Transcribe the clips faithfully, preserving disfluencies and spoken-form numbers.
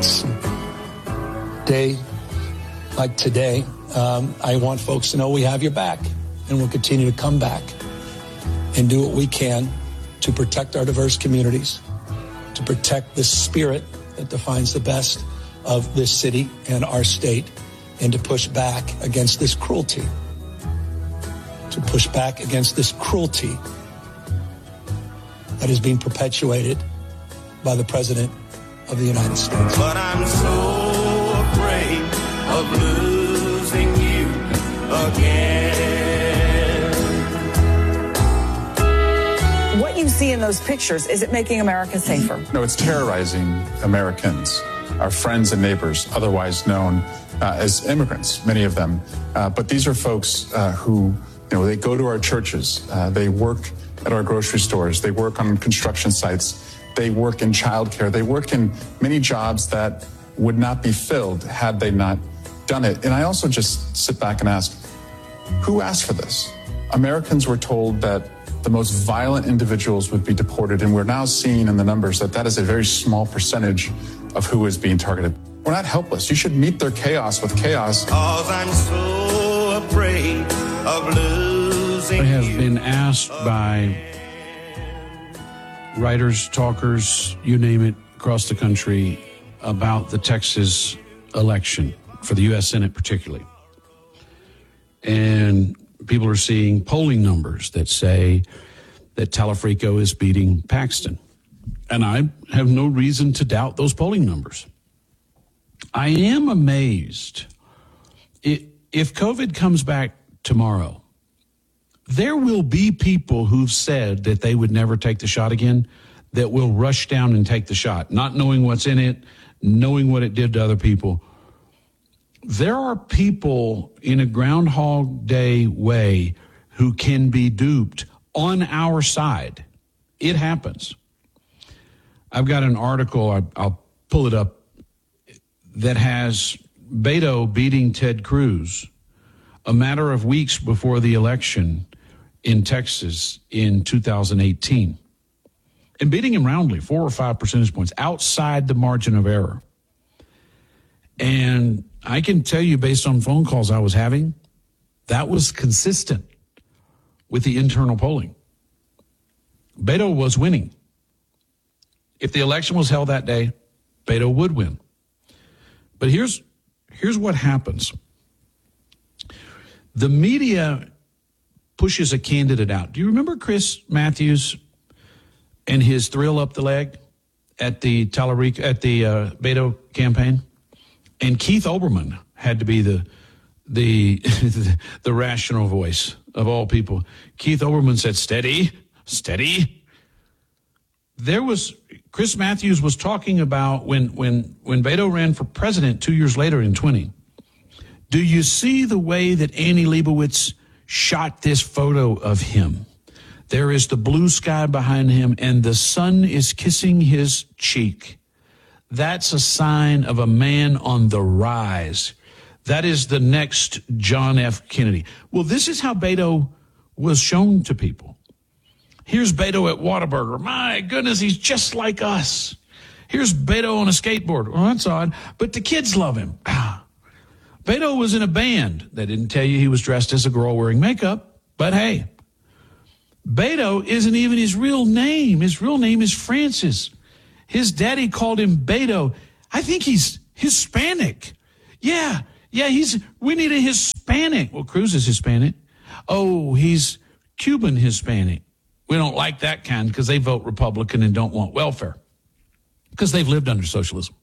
It's a day like today. Um, I want folks to know we have your back, and we'll continue to come back and do what we can to protect our diverse communities, to protect the spirit that defines the best of this city and our state, and to push back against this cruelty, to push back against this cruelty that is being perpetuated by the President of the United States. But I'm so afraid of losing you again. What you see in those pictures, is it making America safer? No, it's terrorizing Americans, our friends and neighbors, otherwise known uh, as immigrants, many of them. Uh, but these are folks uh, who, you know, they go to our churches, uh, they work at our grocery stores, they work on construction sites, they work in childcare, they work in many jobs that would not be filled had they not done it. And I also just sit back and ask, who asked for this? Americans were told that the most violent individuals would be deported, and we're now seeing in the numbers that that is a very small percentage of who is being targeted. We're not helpless. You should meet their chaos with chaos. Cause I'm so afraid of losing I have you been asked by writers, talkers, you name it, across the country about the Texas election for the U S Senate particularly. And people are seeing polling numbers that say that Talafrico is beating Paxton. And I have no reason to doubt those polling numbers. I am amazed. If COVID comes back tomorrow, there will be people who've said that they would never take the shot again that will rush down and take the shot, not knowing what's in it, knowing what it did to other people. There are people in a Groundhog Day way who can be duped on our side. It happens. I've got an article, I, I'll pull it up, that has Beto beating Ted Cruz a matter of weeks before the election in Texas in two thousand eighteen. And beating him roundly, four or five percentage points, outside the margin of error. And I can tell you, based on phone calls I was having, that was consistent with the internal polling. Beto was winning. If the election was held that day, Beto would win. But here's here's what happens. The media pushes a candidate out. Do you remember Chris Matthews and his thrill up the leg at the Talarico, at the uh, Beto campaign? And Keith Olbermann had to be the the the rational voice of all people. Keith Olbermann said, "Steady, steady." There was Chris Matthews was talking about when when when Beto ran for president two years later in twenty. Do you see the way that Annie Leibovitz shot this photo of him? There is the blue sky behind him, and the sun is kissing his cheek. That's a sign of a man on the rise. That is the next John F. Kennedy. Well, this is how Beto was shown to people. Here's Beto at Whataburger. My goodness, he's just like us. Here's Beto on a skateboard. Well, that's odd, but the kids love him. Ah. Beto was in a band. They didn't tell you he was dressed as a girl wearing makeup, but hey, Beto isn't even his real name. His real name is Francis. His daddy called him Beto. I think he's Hispanic. Yeah, yeah, he's, we need a Hispanic. Well, Cruz is Hispanic. Oh, he's Cuban Hispanic. We don't like that kind because they vote Republican and don't want welfare because they've lived under socialism.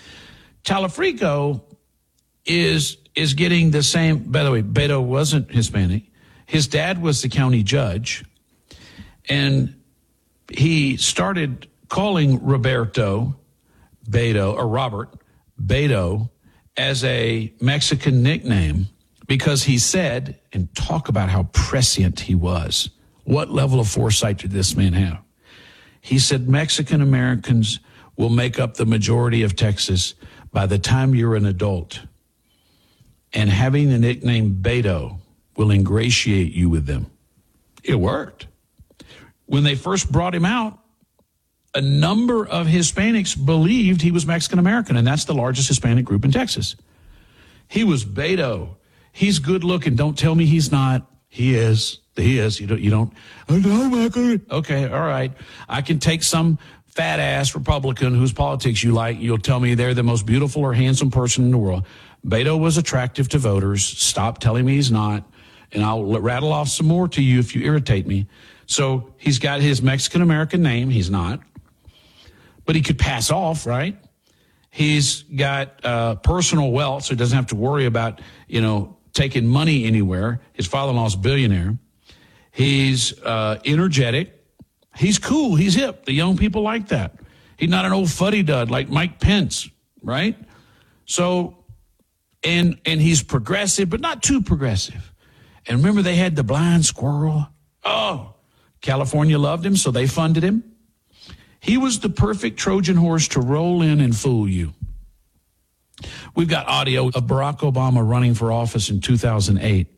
Talafrico is is getting the same. By the way, Beto wasn't Hispanic. His dad was the county judge, and he started calling Roberto Beto, or Robert Beto, as a Mexican nickname because he said, and talk about how prescient he was. What level of foresight did this man have? He said Mexican Americans will make up the majority of Texas by the time you're an adult. And having the nickname Beto will ingratiate you with them. It worked. When they first brought him out, a number of Hispanics believed he was Mexican-American, and that's the largest Hispanic group in Texas. He was Beto. He's good looking. Don't tell me he's not. He is. He is. You don't, you don't. Okay, all right. I can take some fat ass Republican whose politics you like. You'll tell me they're the most beautiful or handsome person in the world. Beto was attractive to voters. Stop telling me he's not. And I'll rattle off some more to you if you irritate me. So he's got his Mexican-American name. He's not. But he could pass off, right? He's got uh, personal wealth, so he doesn't have to worry about, you know, taking money anywhere. His father-in-law's a billionaire. He's uh, energetic. He's cool. He's hip. The young people like that. He's not an old fuddy-dud like Mike Pence, right? So, and and he's progressive, but not too progressive. And remember, they had the blind squirrel. Oh, California loved him, so they funded him. He was the perfect Trojan horse to roll in and fool you. We've got audio of Barack Obama running for office in two thousand eight.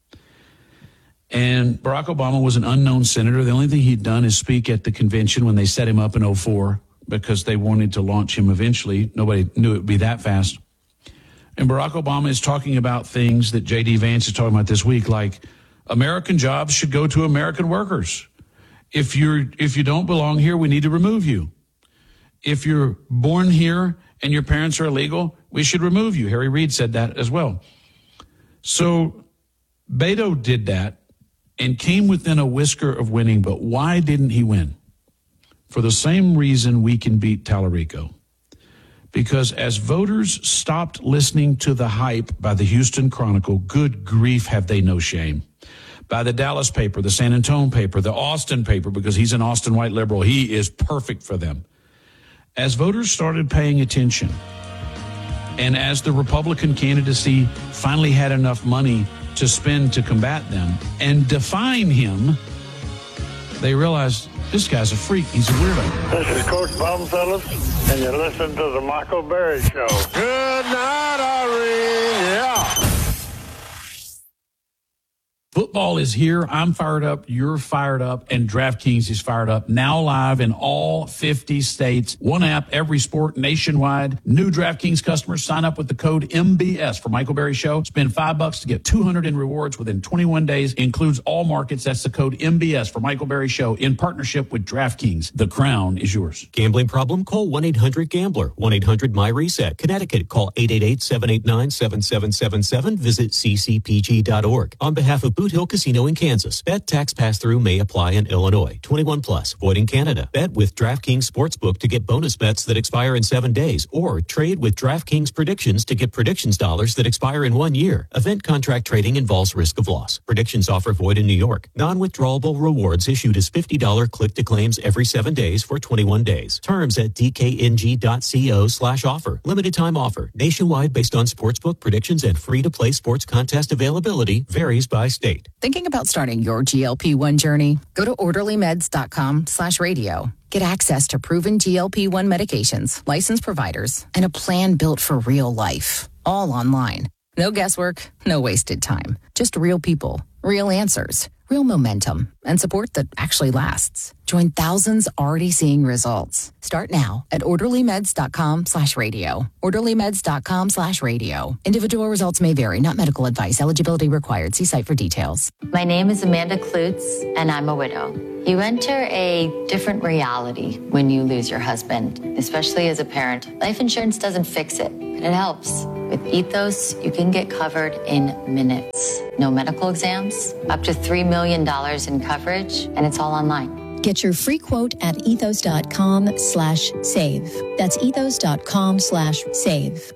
And Barack Obama was an unknown senator. The only thing he'd done is speak at the convention when they set him up in oh four because they wanted to launch him eventually. Nobody knew it would be that fast. And Barack Obama is talking about things that J D Vance is talking about this week, like American jobs should go to American workers. If you're if you don't belong here, we need to remove you. If you're born here and your parents are illegal, we should remove you. Harry Reid said that as well. So Beto did that and came within a whisker of winning, but why didn't he win? For the same reason we can beat Tallarico. Because as voters stopped listening to the hype by the Houston Chronicle, good grief, have they no shame. By the Dallas paper, the San Antonio paper, the Austin paper, because he's an Austin white liberal. He is perfect for them. As voters started paying attention, and as the Republican candidacy finally had enough money to spend to combat them and define him, they realized this guy's a freak. He's a weirdo. This is Coach Baumfellas, and you're listening to the Michael Berry Show. Good night, Irene. Yeah. Football is here. I'm fired up. You're fired up. And DraftKings is fired up. Now live in all fifty states. One app, every sport, nationwide. New DraftKings customers sign up with the code M B S for Michael Berry Show. Spend five bucks to get two hundred in rewards within twenty-one days. Includes all markets. That's the code M B S for Michael Berry Show in partnership with DraftKings. The crown is yours. Gambling problem? Call one eight hundred gambler. one eight hundred my reset. Connecticut, call eight eight eight, seven eight nine, seven seven seven seven. Visit c c p g dot org. On behalf of Boot Hill Casino in Kansas. Bet tax pass-through may apply in Illinois. twenty-one plus. Void in Canada. Bet with DraftKings Sportsbook to get bonus bets that expire in seven days. Or trade with DraftKings Predictions to get predictions dollars that expire in one year. Event contract trading involves risk of loss. Predictions offer void in New York. Non-withdrawable rewards issued as fifty dollars click-to-claims every seven days for twenty-one days. Terms at d k n g dot co slash offer. Limited time offer. Nationwide based on sportsbook predictions and free-to-play sports contest availability varies by state. Thinking about starting your G L P one journey? Go to orderly meds dot com slash radio. Get access to proven G L P one medications, licensed providers, and a plan built for real life. All online. No guesswork, no wasted time. Just real people, real answers, real momentum, and support that actually lasts. Join thousands already seeing results. Start now at orderly meds dot com slash radio. orderly meds dot com slash radio. Individual results may vary, not medical advice. Eligibility required. See site for details. My name is Amanda Klutz, and I'm a widow. You enter a different reality when you lose your husband, especially as a parent. Life insurance doesn't fix it, but it helps. With Ethos, you can get covered in minutes. No medical exams, up to three million dollars in coverage, and it's all online. Get your free quote at ethos dot com slash save. That's ethos dot com slash save.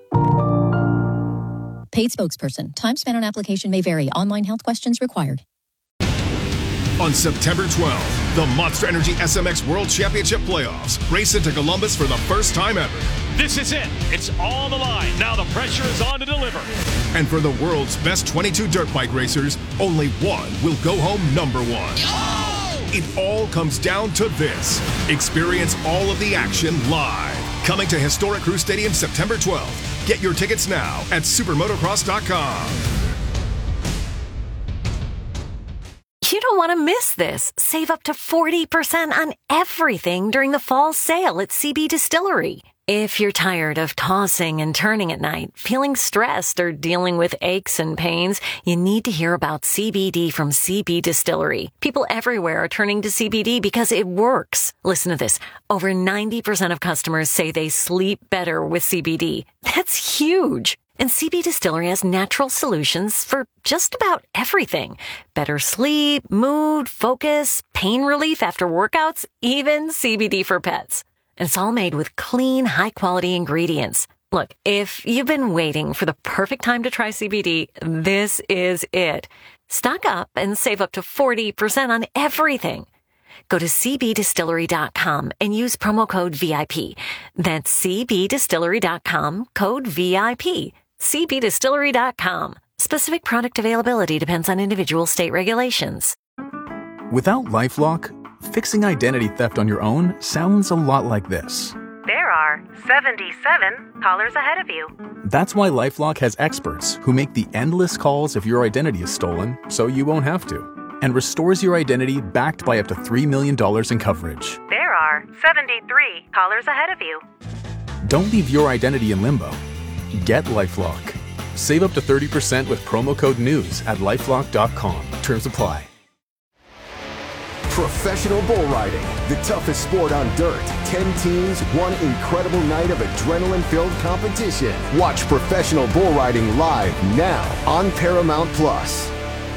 Paid spokesperson. Time spent on application may vary. Online health questions required. On September twelfth, the Monster Energy S M X World Championship Playoffs race into Columbus for the first time ever. This is it. It's all on the line. Now the pressure is on to deliver. And for the world's best twenty-two dirt bike racers, only one will go home number one. Oh! It all comes down to this. Experience all of the action live. Coming to historic Crew Stadium September twelfth. Get your tickets now at super motocross dot com. You don't want to miss this. Save up to forty percent on everything during the fall sale at C B Distillery. If you're tired of tossing and turning at night, feeling stressed, or dealing with aches and pains, you need to hear about C B D from C B Distillery. People everywhere are turning to C B D because it works. Listen to this. Over ninety percent of customers say they sleep better with C B D. That's huge. And C B Distillery has natural solutions for just about everything. Better sleep, mood, focus, pain relief after workouts, even C B D for pets. And it's all made with clean, high-quality ingredients. Look, if you've been waiting for the perfect time to try C B D, this is it. Stock up and save up to forty percent on everything. Go to c b distillery dot com and use promo code V I P. That's c b distillery dot com, code V I P. c b distillery dot com. Specific product availability depends on individual state regulations. Without LifeLock, fixing identity theft on your own sounds a lot like this. There are seventy-seven callers ahead of you. That's why LifeLock has experts who make the endless calls if your identity is stolen, so you won't have to, and restores your identity backed by up to three million dollars in coverage. There are seventy-three callers ahead of you. Don't leave your identity in limbo. Get LifeLock. Save up to thirty percent with promo code NEWS at lifelock dot com. Terms apply. Professional bull riding, the toughest sport on dirt. Ten teams, one incredible night of adrenaline-filled competition. Watch professional bull riding live now on Paramount Plus.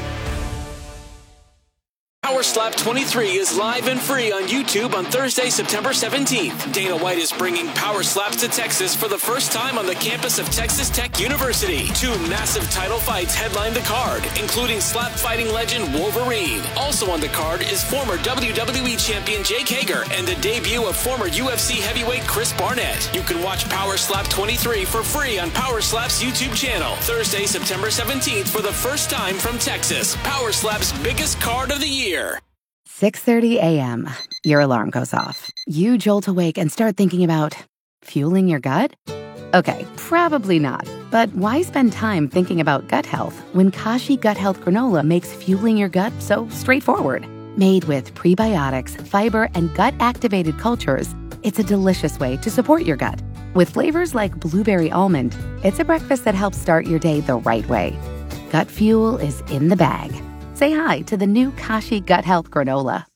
Power Slap twenty-three is live and free on YouTube on Thursday, September seventeenth. Dana White is bringing Power Slaps to Texas for the first time on the campus of Texas Tech University. Two massive title fights headline the card, including slap fighting legend Wolverine. Also on the card is former W W E champion Jake Hager and the debut of former U F C heavyweight Chris Barnett. You can watch Power Slap twenty-three for free on Power Slap's YouTube channel. Thursday, September seventeenth for the first time from Texas. Power Slap's biggest card of the year. six thirty a.m. Your alarm goes off. You jolt awake and start thinking about fueling your gut? Okay, probably not. But why spend time thinking about gut health when Kashi Gut Health Granola makes fueling your gut so straightforward? Made with prebiotics, fiber, and gut-activated cultures, it's a delicious way to support your gut. With flavors like blueberry almond, it's a breakfast that helps start your day the right way. Gut fuel is in the bag. Say hi to the new Kashi Gut Health Granola.